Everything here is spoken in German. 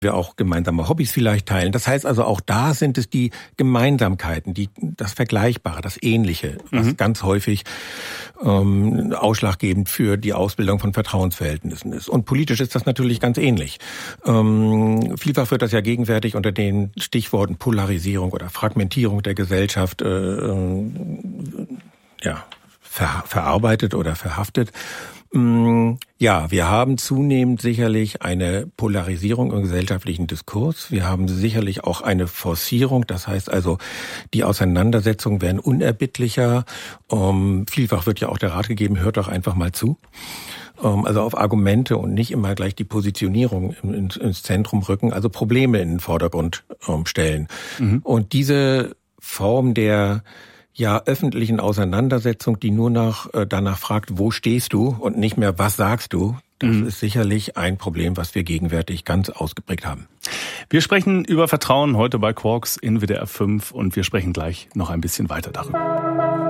wir auch gemeinsame Hobbys vielleicht teilen. Das heißt also, auch da sind es die Gemeinsamkeiten, das Vergleichbare, das Ähnliche, was ganz häufig ausschlaggebend für die Ausbildung von Vertrauensverhältnissen ist. Und politisch ist das natürlich ganz ähnlich. Vielfach wird das ja gegenwärtig unter den Stichworten Polarisierung oder Fragmentierung der Gesellschaft verarbeitet oder verhaftet. Ja, wir haben zunehmend sicherlich eine Polarisierung im gesellschaftlichen Diskurs. Wir haben sicherlich auch eine Forcierung. Das heißt also, die Auseinandersetzungen werden unerbittlicher. Vielfach wird ja auch der Rat gegeben, hört doch einfach mal zu. Also auf Argumente und nicht immer gleich die Positionierung ins Zentrum rücken, also Probleme in den Vordergrund stellen. Und diese Form der öffentlichen Auseinandersetzung, die nur danach fragt, wo stehst du und nicht mehr, was sagst du, das ist sicherlich ein Problem, was wir gegenwärtig ganz ausgeprägt haben. Wir sprechen über Vertrauen heute bei Quarks in WDR 5 und wir sprechen gleich noch ein bisschen weiter darüber.